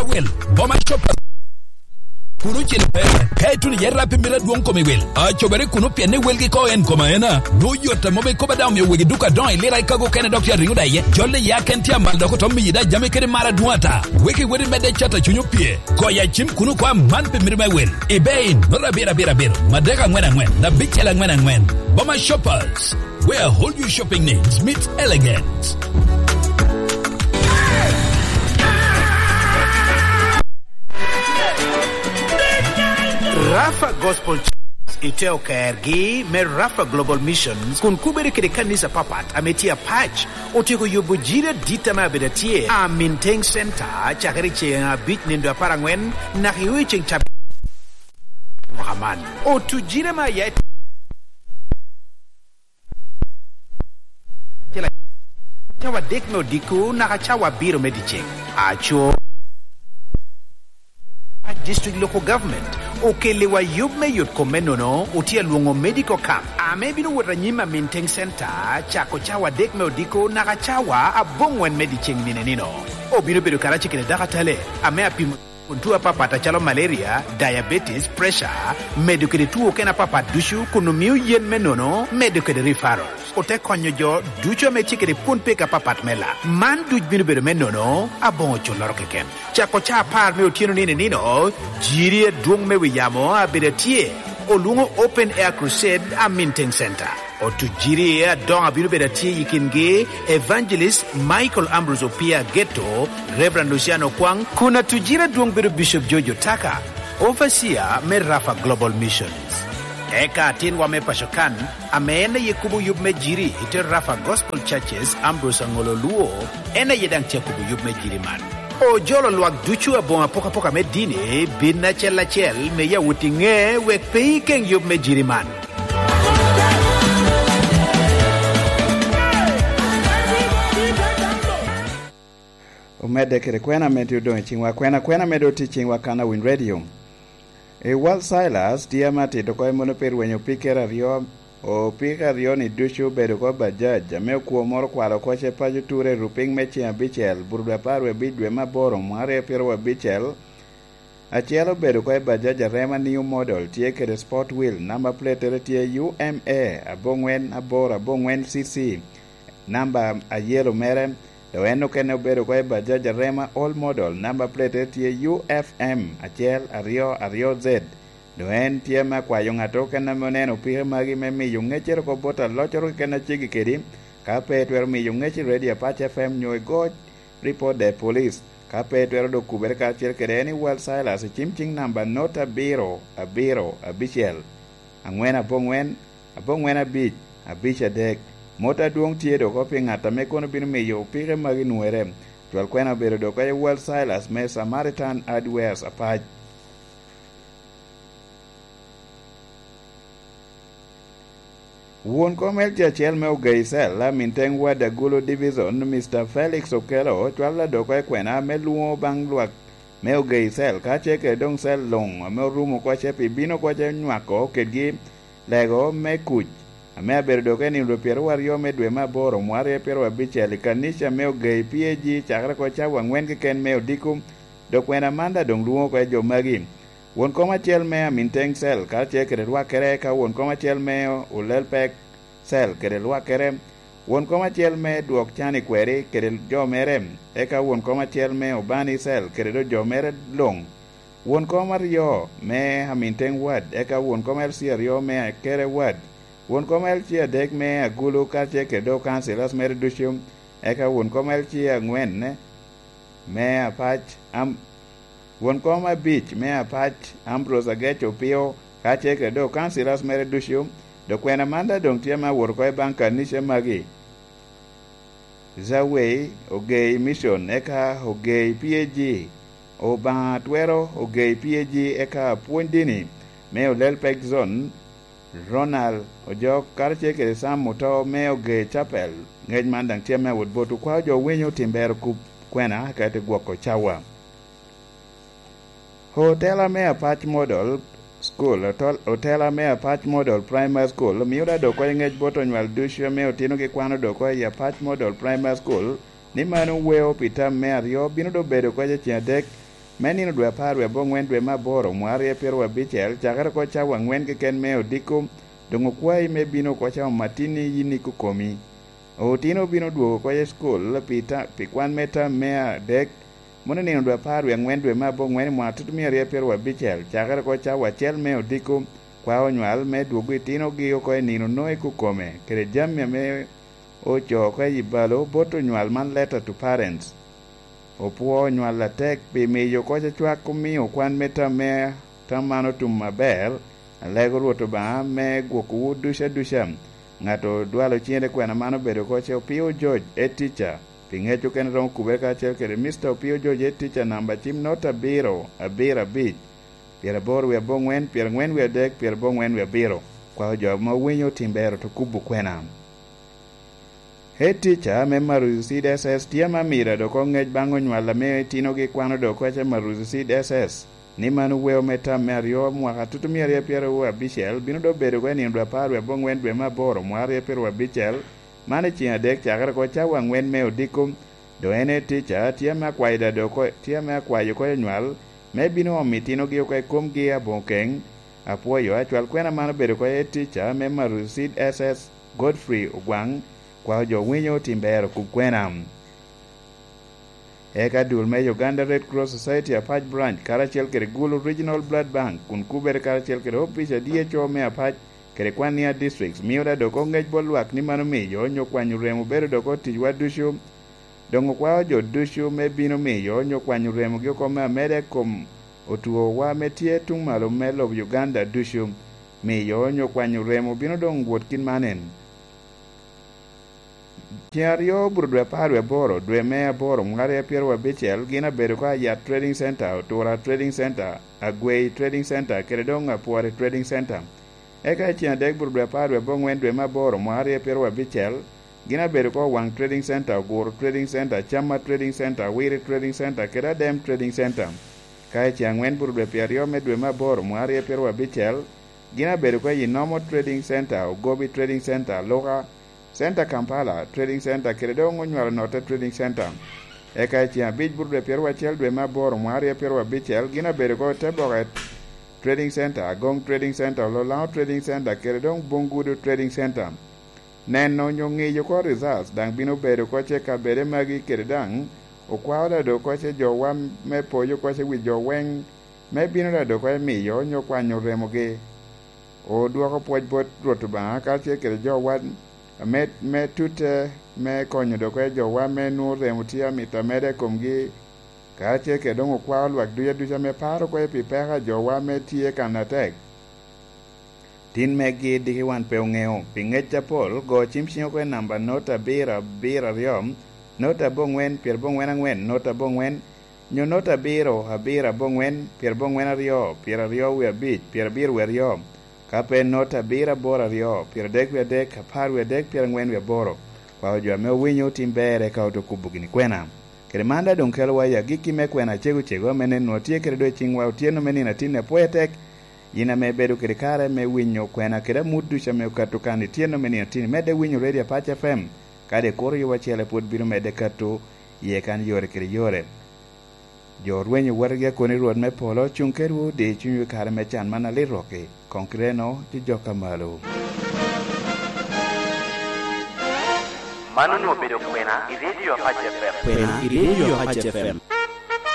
Mawel Boma Shoppers Kunu chilpe kai tuni yerra pimira duon komi wel chobere kunu piane welgi ko en komaena do yota mobe ko badam yo wegi duka don lira ikago kene doctor ringuda ye jolle ya kenti amaldo ko tommi yida jame kere mara duata weki wedi mede chata chunyu pie ko ya chim kunu kwa man pimira wel ebein nora bira madega ngwena na bichela ngwena Boma Shoppers where all your shopping needs meet elegance. Rafa Gospel Iteo Kaergi me Rafa Global Missions kun kubere kede kanisa papat ametia patch otiko yobujira ditama bedatie a Minteng Center chakari chenga bit nindo parangwen na hiwi cheng tab Muhammad o tujira ma ya chawa dekno diku na chawa biro medicheng acho district local government okelewa yubme yut komenono utia luongo medical camp maybe no wotanyima Minteng Center chako chawa dekme odiko na chawa abongwen medicheng minenino obiro bedo karachi kene dakatale ame apimo kuntua papa tachalo malaria diabetes pressure medukede tuo kena papa dushu kunumiu yen menono medukede referrals ote konyo jo ducho me chikede punpe ka papat mela man duj bino bedo menono abongo chuloro keken chako cha par me otieno nino jiri duong me wiyamo abedatie olungo open air crusade a Minteng Center o tujiri don abino bedatie yikinge evangelist Michael Ambrose Opia Ghetto Reverend Luciano Kwang kuna tujira duong bedo Bishop Jojo Taka overseer me Rafa Global Missions eka tinwa me pashokan amene yekubu yubme jiri ite Rafa Gospel Churches Ambrose Ngololuo ena yedang tia kubu yubme jiri man o jolo luak duchu abonga poka medine binna chela chel me ya wutinge wek pei keng yubme jiri man Omede kere kwena medio don chingwa kwena medo tichingwa kana win radio Wal Silas tiamati to koy mono per wenyo pikera rio o pika rio ni dushu bedo ko bajaj ame kuo moro kwalo ko che paju ture ruping mechi abichel burda parwe bidwe maboro mare pero abichel achielo bedo ko bajaj rema new model tie kere sport wheel number plate tie UMA abongwen CC number ayelo mere do eno kene bedo ko bajaj rema all model number plate tie UFM achiel ario Z do en tie makwayo ng'ato kena moneno pire magi memi yung'echero ko bota lochoro kena chigi kedi kape twero mi yung'echi radio Patch FM nyoy go report the police kape twero do kubere ka chiel kede ni Wal Silas chimching number not abiro abichel ang'wen abongwen abich adek mota duong tie do ko ping'ata mekono bino miyo pire magi nwere twel kwena bedo do ko Wal Silas me Samaritan Hardwares apach Won komel chachiel me ugeisel la Minteng wada gulo division Mr. Felix Okelo twala doko kwena me luo bang luak me ugeisel ka cheke dong sel long me rumo kwa chepi bino kwa che nywako kedgi lego me kuch ame aber doko ni rupiero wario me dwe maboro mware pero abichel kanisha me ugei PAG chakra kwa chawa ngwen ken me odikum dokwena manda dong luo kwa jo magi Won koma chiel me Minteng sel ka che kere rwakere ka won koma chiel me ulelpek sel kere rwakere won koma chiel me duok chani kweri kere jo mere eka won koma chiel me ubani sel kere do jo mere long won koma rio me Minteng wad eka won koma el rio me kere wad won koma el chia dek me agulu ka che kere do kansilas mere dushum eka won koma el chia ngwen me apach Won koma beach me apach Ambrose Agecho pio ka cheke do kansilas mere dushum do kwena manda dong tiama wor ko banka nishe magi Zaway ogei mission eka ogei PAG o ba twero ogei PAG eka puondini me olelpek zone Ronald ojo kar cheke sam moto me ogei chapel ngej mandang tiama wod botu kwa jo winyo timber ku kwena ka te gwoko chawa Hotel Mea Patch Model School, Hotel Mea Patch Model Primary School, miuda doko ngej boto nywal dusho me otino ke kwano doko ya Patch Model Primary School, ni manu weo pita me ario bino do bedo kwa chia dek menino dwe apar wi abong'wen dwe maboro mwarie piero abichiel chakre kocha wang'wen keken me odiko dongo kwai me bino kocha matini yini kukomi otino bino duogo kocha skul pikwan meta mea dek mono nino dwe apar wi ang'wen dwe mabong'wen mwatutumia piero abichiel chakre kocha wachiel me odiko kwa onyual me duogo itino giyo koe nino noe kukome kere jamia me ocho koe yibalo boto nyual man letter to parents opuo nyual la tek pimiyo kocha chwak kumiyo kwan meta me tamano tum maber alego ruoto ba me gwoku dusha ng'ato dwalo chiende kwena mano bedo kocha Opio George teacher pingecho ken rom kubeka chel kere Mr. Opio George teacher namba chim nota biro abira bich pierabor wi abong'wen pierang'wen wi adek pierabong'wen wi abiro kwa job ma winyo timbero to kubu kwena teacher me Maruzi Seed SS tiama mira do ko ngej bango nywala me tino gi kwano do kocha Maruzi Seed SS ni manu weo meta merio mwaka tutumia piero abichiel bino do bedo ko ni ndo apar wi abong'wen dwe maboro mwari piero abichiel mane chi adek chakre kocha wang'wen me odikum do ene teacher tiama kwaida do ko tiama kwayo ko nywal me bino omitino gi ko komgi abokeng apuoyo achwal kwena mano bedo ko teacher me Maruzi Seed SS Godfrey Ogwang kwa jo winyo timbero kukwena eka dul me Uganda Red Cross Society Apach branch karachiel kere Gulu Regional Blood Bank kun kubere karachiel kere office DHO me Apach kere kwania districts miyoda doko ngej bolwak ni mano miyo nyokwanyu remo bero doko tijwa dushu dongo kwa jo dushu me bino miyo nyokwanyu remo gyo kome amede kom otuo wa metie tung malo melo Uganda dushu miyo nyokwanyu remo bino dong wuot kin manen Chiario burdwe parwe boro dwe mea boro mware piero abichiel gina bedo kwa ya trading center otura trading center agwei trading center keredonga puare trading center eka chia dek burdwe parwe bong'wen dwe maboro mware piero abichiel gina bedo kwa wang trading center gur trading center chama trading center wiri trading center keradem trading center kai chia ng'wen burdwe piario me dwe maboro mware piero abichiel gina bedo kwa Inomo trading center Ogobi trading center Loga Center Kampala Trading Center keredongo nywala nota Trading Center eka chia bij burde piero achiel dwe maboro mwari piero abichiel gina bedo ko Teboret Trading Center Agong Trading Center Lolao Trading Center keredong Bungudu Trading Center neno nyongiyo ko results dang bino bedo ko cheka bere magi keredang okwawda do ko che jowa me poyo ko che wi joweng me bino da do ko miyo nyokwanyo remoge o duoko poj bot rotuba ka che kere jowa me tute me konyo do ko jowa me nu remutia mitamede komgi ka che ke dongo kwa lwak duya duja me paro ko pi pera jowa me tie kanatek tin me gi digi wan pe ngeo pingecha pol go chimsio ko namba nota bira riom nota bongwen pier bongwen angwen nota bongwen nyo nota biro habira bongwen pier bongwen rio we bit pier bir we rio kape nota bira bora rio pier dek we dek kapar we dek pier ngwen we boro kwa jo me winyo timbere ka to kubugini kwena kere manda don kelwa ya giki me kwena chego mene no tie kere do chingwa otieno meni na tine poetek yina me bedo kere kare me winyo kwena kere mudu chame katukani tieno meni na tine mede winyo radio Apach FM kade koro yo wachele pod biro mede katu ye kan yore kere yore jo rwenyo warga koni ruod me polo chunkeru de chunyu kare me chan mana liroke konkreno ti joka malo Manu no bedo kwena i radio Apach FM. Kwena i radio Apach FM.